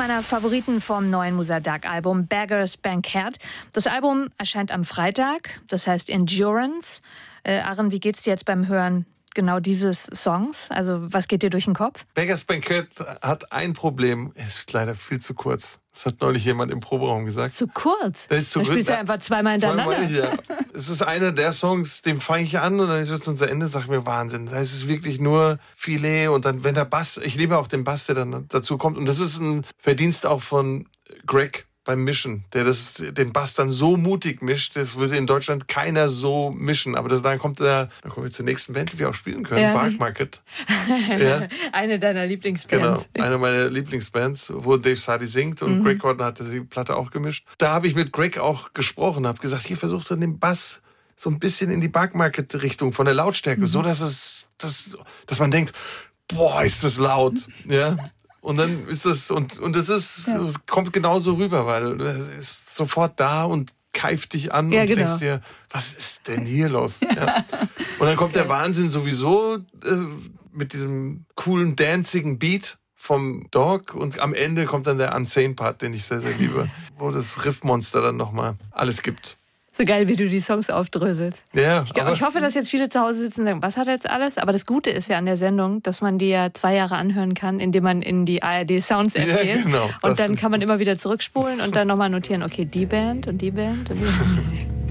meiner Favoriten vom neuen Musa Dark-Album Beggars Banquet. Das Album erscheint am Freitag, das heißt Endurance. Aaron, wie geht's dir jetzt beim Hören genau dieses Songs? Also was geht dir durch den Kopf? Beggars Banquet hat ein Problem, es ist leider viel zu kurz. Das hat neulich jemand im Proberaum gesagt. Zu kurz? Das ist zu Dann spielst du einfach zweimal hintereinander. Ja. Es ist einer der Songs, den fange ich an und dann ist es unser Ende, sag ich mir, Wahnsinn. Da ist es wirklich nur Filet und dann, wenn der Bass, ich liebe auch den Bass, der dann dazu kommt. Und das ist ein Verdienst auch von Greg beim Mischen, der den Bass dann so mutig mischt, das würde in Deutschland keiner so mischen. Aber dann kommen wir zur nächsten Band, die wir auch spielen können, ja. Bark Market. Ja. Eine deiner Lieblingsbands. Genau, eine meiner Lieblingsbands, wo Dave Sardy singt und Greg Gordon hatte die Platte auch gemischt. Da habe ich mit Greg auch gesprochen, habe gesagt, hier versucht er den Bass so ein bisschen in die Bark Market Richtung von der Lautstärke, so dass man denkt, boah, ist das laut, ja. Und dann ist das, es kommt genauso rüber, weil es ist sofort da und keift dich an und denkst dir, was ist denn hier los? Ja. Und dann kommt der Wahnsinn sowieso mit diesem coolen, dancigen Beat vom Dog und am Ende kommt dann der Unsane-Part, den ich sehr, sehr liebe, wo das Riffmonster dann nochmal alles gibt. So geil, wie du die Songs aufdröselst. Ja, ich hoffe, dass jetzt viele zu Hause sitzen und sagen, was hat er jetzt alles? Aber das Gute ist ja an der Sendung, dass man die ja 2 Jahre anhören kann, indem man in die ARD Sounds App geht. Genau, und dann kann man immer wieder zurückspulen und dann nochmal notieren, okay, die Band und die Band und die Band.